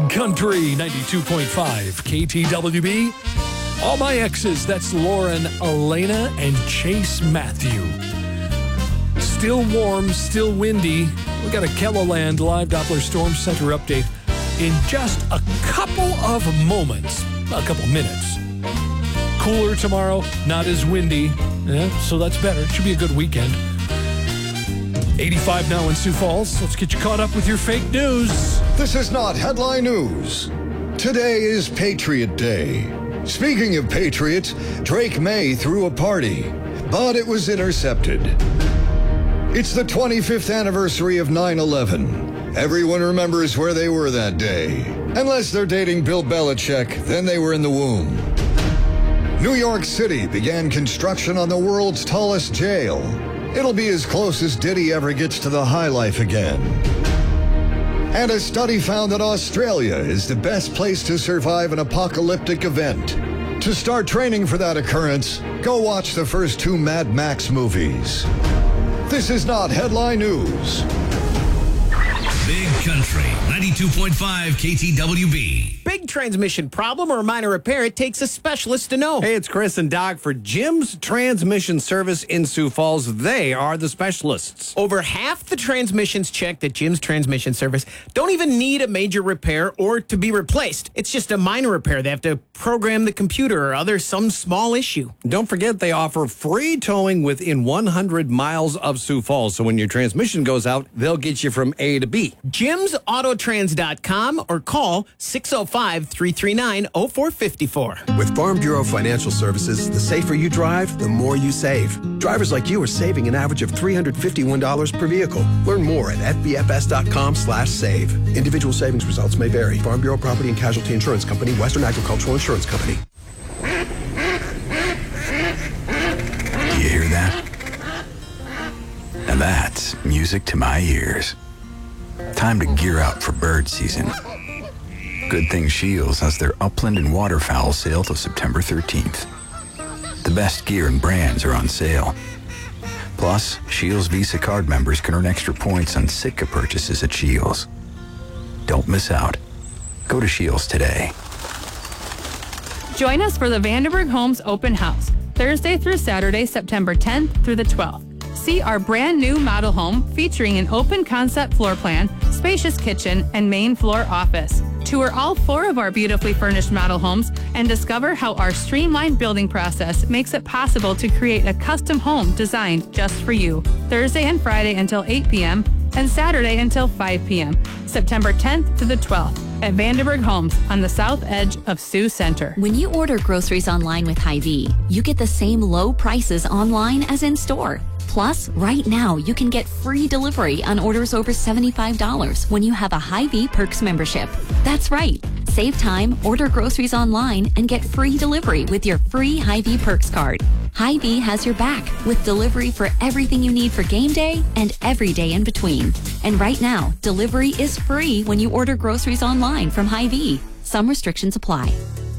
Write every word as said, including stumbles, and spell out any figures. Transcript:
Country ninety-two point five K T W B. All my exes, that's Lauren, Elena, and Chase Matthew. Still warm, still windy. We got a Kelloland Live Doppler Storm Center update in just a couple of moments, a couple minutes. Cooler tomorrow, not as windy, yeah, so that's better. It should be a good weekend. eighty-five now in Sioux Falls. Let's get you caught up with your fake news. This is not headline news. Today is Patriot Day. Speaking of Patriots, Drake May threw a party, but it was intercepted. It's the twenty-fifth anniversary of nine eleven. Everyone remembers where they were that day. Unless they're dating Bill Belichick, then they were in the womb. New York City began construction on the world's tallest jail. It'll be as close as Diddy ever gets to the high life again. And a study found that Australia is the best place to survive an apocalyptic event. To start training for that occurrence, go watch the first two Mad Max movies. This is not headline news. Big Country ninety-two point five K T W B. Big transmission problem or minor repair, it takes a specialist to know. Hey, it's Chris and Doc for Jim's Transmission Service in Sioux Falls. They are the specialists. Over half the transmissions checked at Jim's Transmission Service don't even need a major repair or to be replaced. It's just a minor repair. They have to program the computer or other some small issue. Don't forget they offer free towing within one hundred miles of Sioux Falls. So when your transmission goes out, they'll get you from A to B. jims auto trans dot com or call six oh five, three three nine, oh four five four. With Farm Bureau Financial Services, the safer you drive, the more you save. Drivers like you are saving an average of three hundred fifty-one dollars per vehicle. Learn more at f b f s dot com slash save. Individual savings results may vary. Farm Bureau Property and Casualty Insurance Company, Western Agricultural Insurance Company. You hear that? Now that's music to my ears. Time to gear up for bird season. Good thing Shields has their upland and waterfowl sale till September thirteenth. The best gear and brands are on sale. Plus, Shields Visa card members can earn extra points on Sitka purchases at Shields. Don't miss out. Go to Shields today. Join us for the Vandenberg Homes Open House, Thursday through Saturday, September tenth through the twelfth. See our brand new model home featuring an open concept floor plan, spacious kitchen, and main floor office. Tour all four of our beautifully furnished model homes and discover how our streamlined building process makes it possible to create a custom home designed just for you. Thursday and Friday until eight p.m. and Saturday until five p.m. September tenth to the twelfth at Vandenberg Homes on the south edge of Sioux Center. When you order groceries online with Hy-Vee, you get the same low prices online as in store. Plus, right now, you can get free delivery on orders over seventy-five dollars when you have a Hy-Vee Perks membership. That's right. Save time, order groceries online, and get free delivery with your free Hy-Vee Perks card. Hy-Vee has your back with delivery for everything you need for game day and every day in between. And right now, delivery is free when you order groceries online from Hy-Vee. Some restrictions apply.